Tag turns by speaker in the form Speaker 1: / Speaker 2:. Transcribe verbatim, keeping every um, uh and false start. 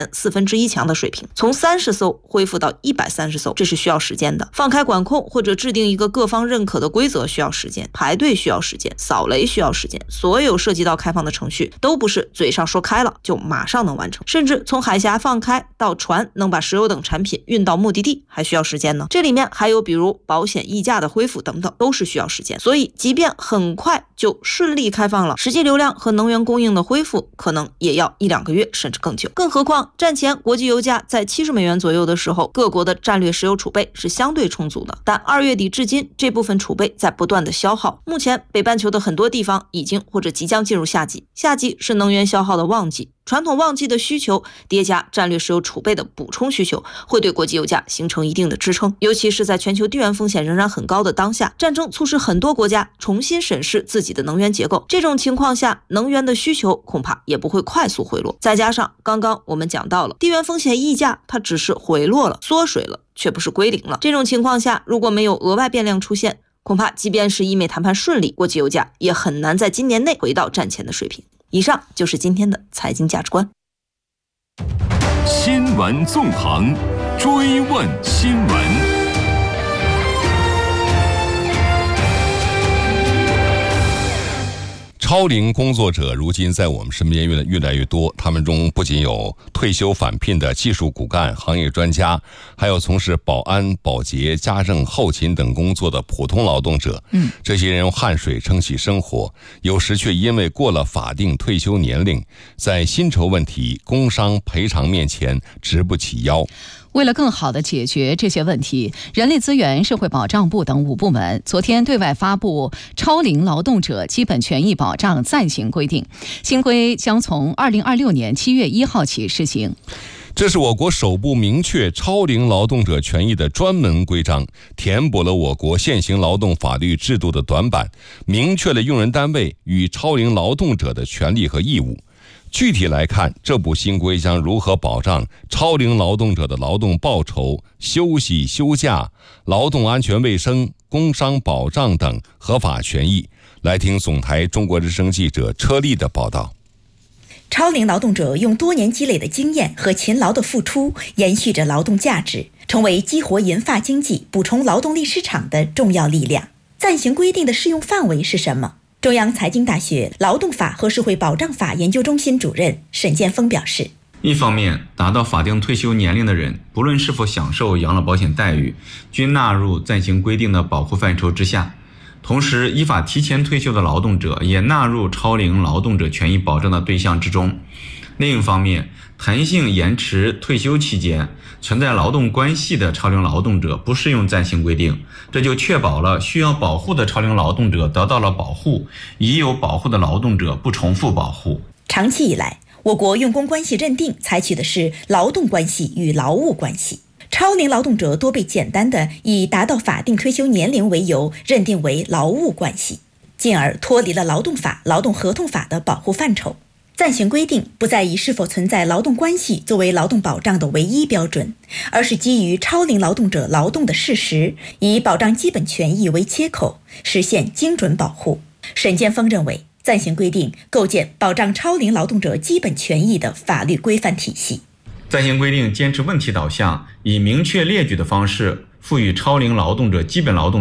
Speaker 1: 四分之一强的水平，从三十艘恢复到一百三十艘，这是需要时间的。放开管控或者制定一个各方认可的规则需要时间，排队需要时间，扫雷需要时间，所有涉及到开放的程序都不是嘴上说开了就马上能完成，甚至从海峡放开到船能把石油等产品运到目的地还需要时间呢。这里面还有比如保险溢价的恢复等等，都是需要时间。所以即便很快就顺利开放了，实际流量和能源供应的恢复可能也要一两个月甚至更久。更何况战前国际油价在七十美元左右的时候，各国的战略石油储备是相对充足的，但二月底至今这部分储备在不断的消耗。目前北半球的很多地方已经或者即将进入夏季，夏季是能源消耗的旺季，传统旺季的需求叠加战略石油储备的补充需求，会对国际油价形成一定的支撑。尤其是在全球地缘风险仍然很高的当下，战争促使很多国家重新审视自己的能源结构，这种情况下能源的需求恐怕也不会快速回落。再加上刚刚我们讲到了地缘风险溢价，它只是回落了缩水了，却不是归零了。这种情况下如果没有额外变量出现，恐怕即便是伊美谈判顺利，国际油价也很难在今年内回到战前的水平。以上就是今天的财经价值观。
Speaker 2: 新闻纵横，追问新闻。
Speaker 3: 超龄工作者如今在我们身边越来越来越多，他们中不仅有退休返聘的技术骨干、行业专家，还有从事保安、保洁、家政、后勤等工作的普通劳动者。嗯，这些人用汗水撑起生活，有时却因为过了法定退休年龄，在薪酬问题、工伤赔偿面前直不起腰。
Speaker 4: 为了更好地解决这些问题，人力资源社会保障部等五部门昨天对外发布《超龄劳动者基本权益保障暂行规定》，新规将从二零二六年七月一号起施行。
Speaker 3: 这是我国首部明确超龄劳动者权益的专门规章，填补了我国现行劳动法律制度的短板，明确了用人单位与超龄劳动者的权利和义务。具体来看，这部新规将如何保障超龄劳动者的劳动报酬、休息、休假、劳动安全卫生、工伤保障等合法权益？来听总台中国之声记者车丽的报道。
Speaker 5: 超龄劳动者用多年积累的经验和勤劳的付出，延续着劳动价值，成为激活银发经济、补充劳动力市场的重要力量。暂行规定的适用范围是什么？中央财经大学劳动法和社会保障法研究中心主任沈建峰表示，
Speaker 6: 一方面，达到法定退休年龄的人，不论是否享受养老保险待遇，均纳入暂行规定的保护范畴之下。同时，依法提前退休的劳动者也纳入超龄劳动者权益保障的对象之中。另一方面，弹性延迟退休期间存在劳动关系的超龄劳动者不适用暂行规定，这就确保了需要保护的超龄劳动者得到了保护，已有保护的劳动者不重复保护。
Speaker 5: 长期以来，我国用工关系认定采取的是劳动关系与劳务关系，超龄劳动者多被简单的以达到法定退休年龄为由认定为劳务关系，进而脱离了劳动法、劳动合同法的保护范畴。暂行规定不再以是否存在劳动关系作为劳动保障的唯一标准，而是基于超龄劳动者劳动的事实，以保障基本权益为切口，实现精准保护。沈建峰认为，暂行规定构建保障超龄劳动者基本权益的法律规范体系。
Speaker 6: 暂行规定坚持问题导向，以明确列举的方式赋予超龄劳动者基本劳动